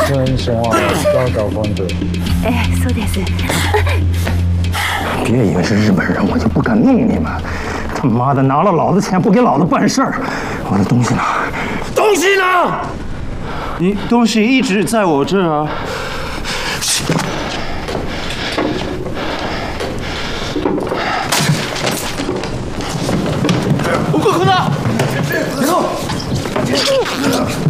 先生はガーガーファンド。 そうです。 别以为是日本人，我就不敢弄你们。他妈的，拿了老子钱不给老子办事儿，我的东西呢？东西呢？ 你东西一直在我这儿啊。